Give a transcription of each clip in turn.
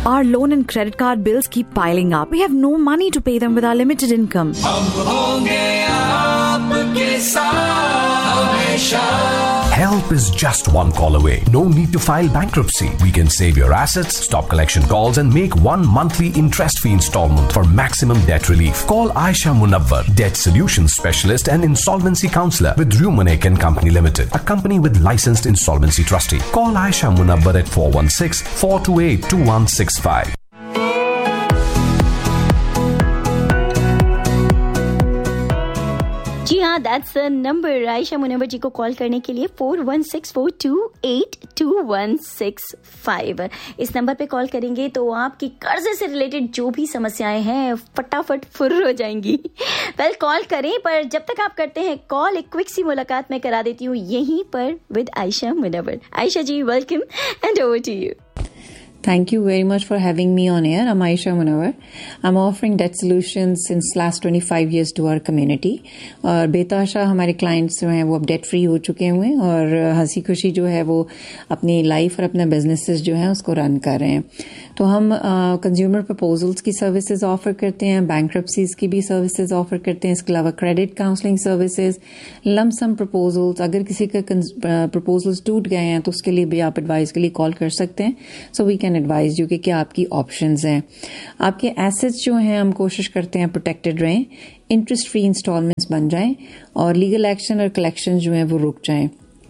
Our loan and credit card bills keep piling up. We have no money to pay them with our limited income. Help is just one call away. No need to file bankruptcy. We can save your assets, stop collection calls, and make one monthly interest-free installment for maximum debt relief. Call Aisha Munawwar, Debt Solutions Specialist and Insolvency Counselor with Rumanek & Company Limited, a company with licensed insolvency trustee. Call Aisha Munawwar at 416-428-2165. जी हाँ, that's the number Ayesha Munawwar जी को call करने के लिए 4164282165. इस number पे call करेंगे तो आपकी कर्जे से रिलेटेड जो भी समस्याएं हैं फटाफट फुर्र हो जाएंगी. वेल, कॉल करें, पर जब तक आप करते हैं कॉल, एक क्विक सी मुलाकात मैं करा देती हूँ यहीं पर with Ayesha Munawwar. Ayesha ji, welcome and over to you. Thank you very much for having me on air. I'm Aisha Munawwar. I'm offering debt solutions since last 25 years to our community. और बेताशा हमारे clients जो हैं वो अब debt free हो चुके हुए हैं और हंसी खुशी जो है वो अपनी life और अपने businesses जो हैं उसको run कर रहे हैं. तो हम consumer proposals की services offer करते हैं, bankruptcies की भी services offer करते हैं, इसके अलावा credit counseling services, lump sum proposals. अगर किसी का proposals टूट गए हैं तो उसके लिए भी आप advice के लिए call कर सकते हैं. So we can advise you कि क्या आपकी ऑप्शंस हैं. आपके एसेट्स जो हैं हम कोशिश करते हैं प्रोटेक्टेड रहें, इंटरेस्ट फ्री इंस्टॉलमेंट्स बन जाएं और लीगल एक्शन और कलेक्शन जो हैं वो रुक जाएं.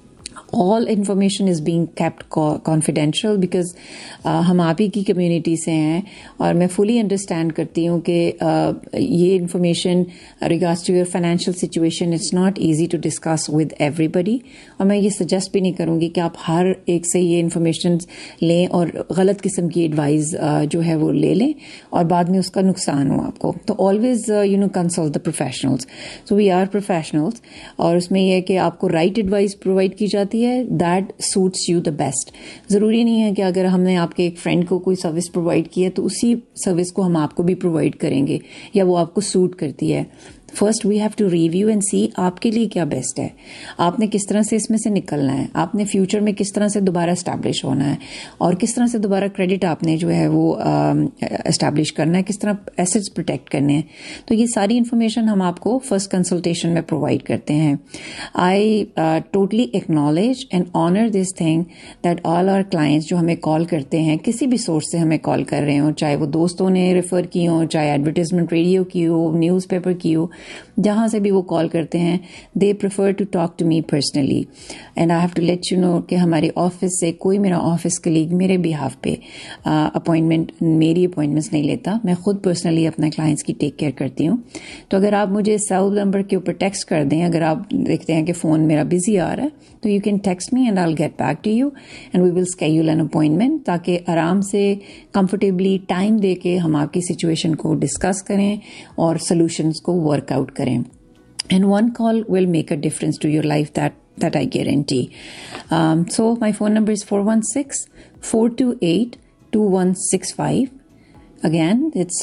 All information is being kept confidential because हम आप ही की कम्युनिटी से हैं और मैं fully understand करती हूँ कि ये information regards to your financial situation it's not easy to discuss with everybody. और मैं ये suggest भी नहीं करूँगी कि आप हर एक से ये information लें और गलत किस्म की advice जो है वो ले लें और बाद में उसका नुकसान हो आपको. तो always consult the professionals. So we are professionals और उसमें ये है कि आपको right advice provide की जाती है that suits you the best. ज़रूरी नहीं है कि अगर हमने आपके एक फ्रेंड को कोई सर्विस प्रोवाइड की है तो उसी सर्विस को हम आपको भी प्रोवाइड करेंगे या वो आपको सूट करती है. First we have to review and सी आपके लिए क्या बेस्ट है, आपने किस तरह से इसमें से निकलना है, आपने फ्यूचर में किस तरह से दोबारा एस्टैब्लिश होना है और किस तरह से दोबारा क्रेडिट आपने जो है वो एस्टैब्लिश करना है, किस तरह एसेट्स प्रोटेक्ट करने हैं. तो ये सारी इन्फॉर्मेशन हम आपको फर्स्ट कंसल्टेशन में प्रोवाइड करते हैं. I totally acknowledge and honour this thing that all our clients जो हमें कॉल करते हैं, किसी भी सोर्स से हमें कॉल कर रहे हो, चाहे वो दोस्तों ने रेफर की हो, चाहे एडवर्टाइजमेंट रेडियो की हो, न्यूज़ पेपर की हो, जहां से भी वो कॉल करते हैं, they prefer to talk to me personally. And I have to let you know कि हमारे ऑफिस से कोई मेरा ऑफिस कलीग मेरे बिहाफ पे मेरी अपॉइंटमेंट्स नहीं लेता. मैं खुद पर्सनली अपने क्लाइंट्स की टेक केयर करती हूँ. तो अगर आप मुझे सेल नंबर के ऊपर टेक्स्ट कर दें, अगर आप देखते हैं कि फ़ोन मेरा बिजी आ रहा है, तो you can text me and I will get back to you and we will schedule an appointment, ताकि आराम से कंफर्टेबली टाइम दे के हम आपकी सिचुएशन को डिस्कस करें और सोल्यूशंस को वर्कआउट करें. And one call will make a difference to your life, that I guarantee. So my phone number is 416-428-2165. Again, it's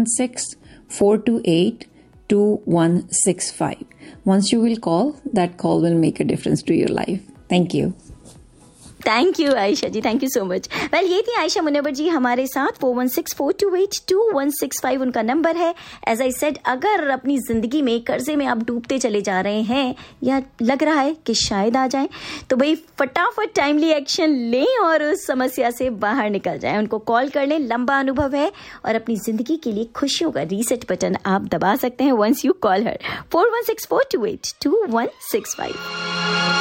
416-428-2165. Once you will call, that call will make a difference to your life. Thank you. Thank you Ayesha ji, thank you so much. Well, ये थी आयशा मुनव्वर जी हमारे साथ. 416-428-2165 उनका number है. As I said, अगर अपनी जिंदगी में कर्जे में आप डूबते चले जा रहे हैं या लग रहा है कि शायद आ जाएं, तो भाई फटाफट टाइमली एक्शन लें और उस समस्या से बाहर निकल जाएं. उनको कॉल कर लें, लंबा अनुभव है और अपनी जिंदगी के लिए खुशियों का रीसेट बटन आप दबा सकते हैं वंस यू कॉल हर. 416-428-2165.